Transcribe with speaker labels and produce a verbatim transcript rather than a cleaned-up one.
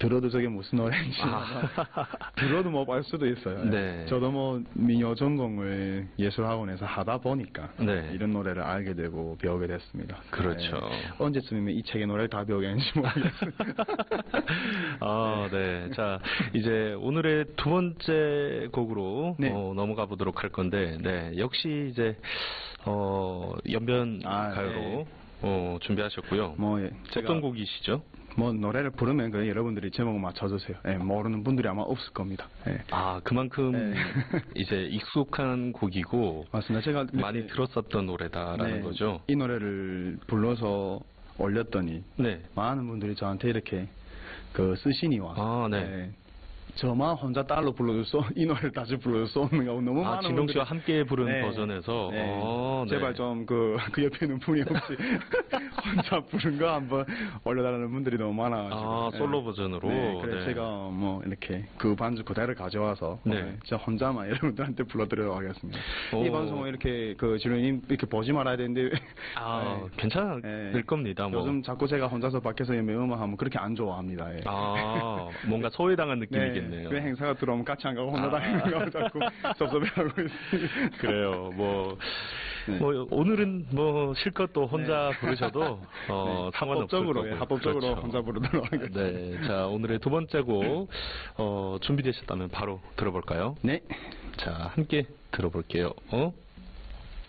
Speaker 1: 들어도 저게 무슨 노래인지
Speaker 2: 아.
Speaker 1: 들어도 못 알 수도 있어요.
Speaker 2: 네.
Speaker 1: 저도 뭐 민요 전공을 예술학원에서 하다 보니까
Speaker 2: 네.
Speaker 1: 이런 노래를 알게 되고 배우게 됐습니다.
Speaker 2: 그렇죠.
Speaker 1: 네. 언제쯤이면 이 책의 노래를 다 배우겠는지 모르겠어요.
Speaker 2: 아, 네. 자, 이제 오늘의 두 번째 곡으로
Speaker 1: 네.
Speaker 2: 어, 넘어가 보도록 할 건데, 네. 역시 이제 어, 연변
Speaker 1: 아,
Speaker 2: 가요로
Speaker 1: 네.
Speaker 2: 어, 준비하셨고요.
Speaker 1: 뭐 예, 제가
Speaker 2: 어떤 곡이시죠?
Speaker 1: 뭐 노래를 부르면 그 여러분들이 제목을 맞춰주세요. 예, 모르는 분들이 아마 없을 겁니다. 예.
Speaker 2: 아, 그만큼
Speaker 1: 네.
Speaker 2: 이제 익숙한 곡이고
Speaker 1: 맞습니다. 제가 이렇게,
Speaker 2: 많이 들었었던 노래다라는
Speaker 1: 네,
Speaker 2: 거죠.
Speaker 1: 이 노래를 불러서 올렸더니
Speaker 2: 네.
Speaker 1: 많은 분들이 저한테 이렇게 그 쓰시니와
Speaker 2: 아, 네.
Speaker 1: 예, 저만 혼자 딸로 불러줄 수, 이 노래를 다시 불러줄 수 없는가 너무
Speaker 2: 아,
Speaker 1: 많은
Speaker 2: 진동 씨와
Speaker 1: 분들이
Speaker 2: 함께 부른
Speaker 1: 네.
Speaker 2: 버전에서
Speaker 1: 네.
Speaker 2: 어, 네.
Speaker 1: 제발 좀 그 그 옆에 있는 분이 혹시 혼자 부른 거 한번 올려달라는 분들이 너무 많아가지고
Speaker 2: 아,
Speaker 1: 네.
Speaker 2: 솔로 버전으로.
Speaker 1: 네, 그래서
Speaker 2: 네.
Speaker 1: 제가 뭐 이렇게 그 반주 그대로 가져와서
Speaker 2: 네.
Speaker 1: 네. 제가 혼자만 여러분들한테 불러드리도록 하겠습니다.
Speaker 2: 오.
Speaker 1: 이 방송을 이렇게 그 지루님 이렇게 보지 말아야 되는데
Speaker 2: 아,
Speaker 1: 네.
Speaker 2: 괜찮을
Speaker 1: 네.
Speaker 2: 겁니다. 뭐.
Speaker 1: 요즘 자꾸 제가 혼자서 밖에서 음악 하면 그렇게 안 좋아합니다. 예.
Speaker 2: 아, 뭔가 소외당한
Speaker 1: 네,
Speaker 2: 느낌이겠네요.
Speaker 1: 그 행사가 들어오면 같이 안 가고 혼자
Speaker 2: 아.
Speaker 1: 다니는 거 자꾸 섭섭해하고 있습니다.
Speaker 2: 그래요. 뭐,
Speaker 1: 네.
Speaker 2: 뭐 오늘은 뭐 실컷 또 혼자
Speaker 1: 네.
Speaker 2: 부르셔도 어,
Speaker 1: 네,
Speaker 2: 상관없을
Speaker 1: 합법적으로,
Speaker 2: 거고.
Speaker 1: 예, 합법적으로
Speaker 2: 그렇죠.
Speaker 1: 혼자 부르도록 하겠습니다.
Speaker 2: 네, 자 오늘의 두 번째 곡 어, 준비되셨다면 바로 들어볼까요?
Speaker 1: 네.
Speaker 2: 자 함께 들어볼게요. 어?